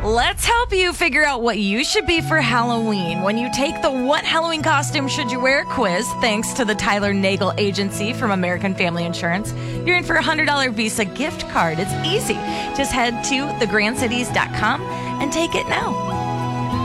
Let's help you figure out what you should be for Halloween when you take the What Halloween Costume Should You Wear quiz, thanks to the Tyler Nagel Agency from American Family Insurance. You're in for a $100 Visa gift card. It's easy. Just head to thegrandcities.com and take it now.